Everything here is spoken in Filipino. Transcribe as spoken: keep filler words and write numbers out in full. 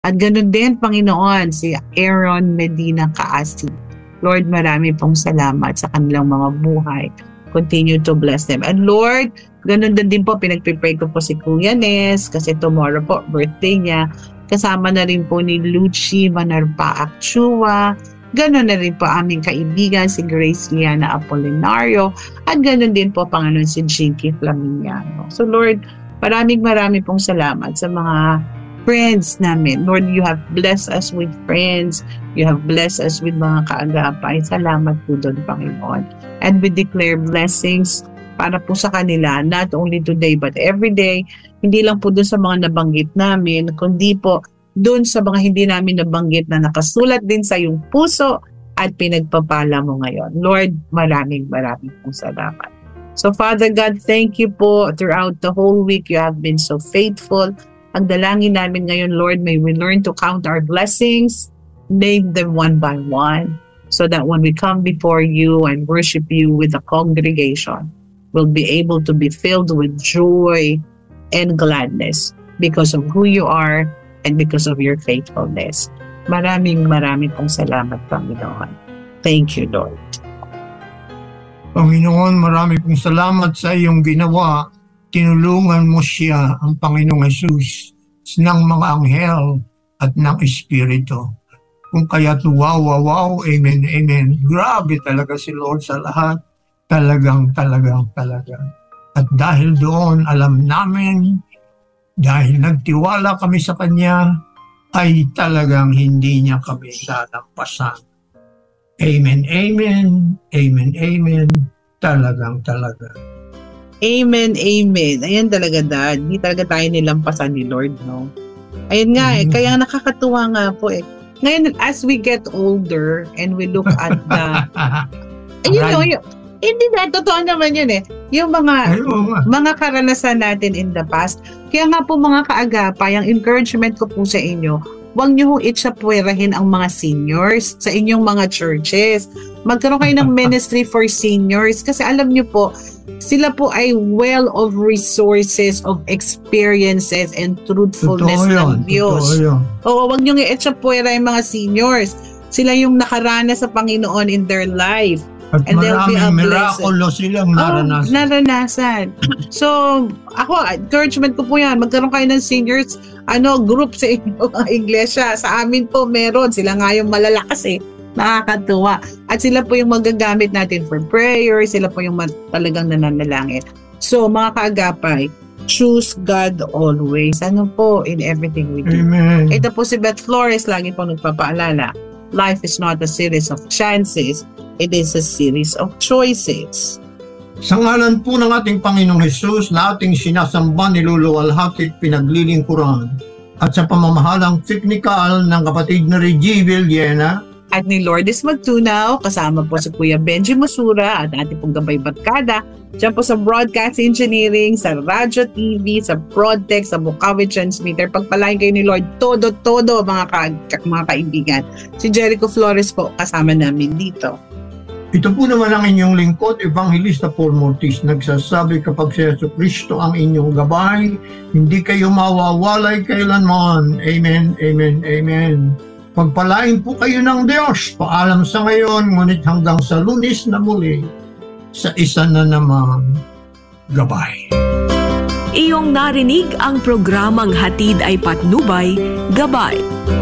At ganun din, Panginoon, si Aaron Medina Kaasi. Lord, marami pong salamat sa kanilang mga buhay. Continue to bless them. And Lord, ganun din po, pinagpipray ko po si Kuya Nes kasi tomorrow po, birthday niya. Kasama na rin po ni Luchi Manarpa Akchua. Ganun na rin po aming kaibigan si Grace Liana Apolinario. At ganun din po, Panginoon, si Jinky Flaminiano. So Lord, maraming maraming pong salamat sa mga friends namin. Lord, you have blessed us with friends. You have blessed us with mga kaagapay. Salamat po doon, Panginoon. And we declare blessings para po sa kanila, not only today but every day. Hindi lang po doon sa mga nabanggit namin, kundi po doon sa mga hindi namin nabanggit na nakasulat din sa iyong puso at pinagpapala mo ngayon. Lord, maraming maraming pong salamat. So Father God, thank you po. Throughout the whole week, you have been so faithful. Ang dalangin namin ngayon, Lord, may we learn to count our blessings, name them one by one, so that when we come before you and worship you with the congregation, we'll be able to be filled with joy and gladness because of who you are and because of your faithfulness. Maraming maraming pong salamat, Panginoon. Thank you, Lord. Panginoon, marami pong salamat sa iyong ginawa. Tinulungan mo siya, ang Panginoong Jesus, ng mga anghel at ng Espiritu. Kung kaya wow, wow, wow, amen, amen. Grabe talaga si Lord sa lahat. Talagang, talagang, talagang. At dahil doon, alam namin, dahil nagtiwala kami sa Kanya, ay talagang hindi niya kami lalampasan. Amen, amen, amen, amen. Talagang, talaga. Amen, amen. Ayan talaga, Dad. Hindi talaga tayo nilampasan ni Lord, no? Ayun nga eh. Kaya nakakatuwa nga po eh. Ngayon, as we get older and we look at the... you know, yun, hindi na, totoo naman yun eh. Yung mga, mga karanasan natin in the past. Kaya nga po mga kaagapay, ang encouragement ko po sa inyo, huwag niyo hong itsapwerahin ang mga seniors sa inyong mga churches. Magkaroon kayo ng ministry for seniors kasi alam niyo po, sila po ay well of resources, of experiences and truthfulness ng Diyos. Oo, wag niyong i-etsapwera yung mga seniors. Sila yung nakaranas sa Panginoon in their life. At and maraming miraculo silang naranasan. Oh, naranasan. So, ako, encouragement ko po yan. Magkaroon kayo ng seniors ano, group sa inyong iglesia. Sa amin po meron. Sila nga yung malalakas eh. Nakakatuwa. At sila po yung magagamit natin for prayer. Sila po yung talagang nananalangin. So, mga kaagapay, choose God always. Ano po, in everything we do. Amen. Ito po si Beth Flores, lagi po nagpapaalala. Life is not a series of chances. It is a series of choices. Sa ngalan po ng ating Panginoong Hesus na ating sinasamba, niluluwalhati at pinaglilingkuran, at sa pamamahalang technical ng kapatid na Reggie Villena, at ni Lourdes Magtunaw, kasama po si Kuya Benji Masura at ating pong gabay batkada, dyan po sa broadcast engineering, sa radyo T V, sa Broadtech, sa Bukawi Transmitter. Pagpalain kayo ni Lord, todo-todo mga, ka- mga kaibigan. Si Jericho Flores po, kasama namin dito. Ito po naman ang inyong lingkod, Evangelista Paul Mortis, nagsasabi kapag si Yesu Cristo ang inyong gabay, hindi kayo mawawalay kailanman. Amen, amen, amen. Pagpalain po kayo ng Diyos. Paalam sa ngayon, ngunit hanggang sa Lunes na muli, sa isa na namang gabay. Iyong narinig ang programang Hatid ay Patnubay, Gabay.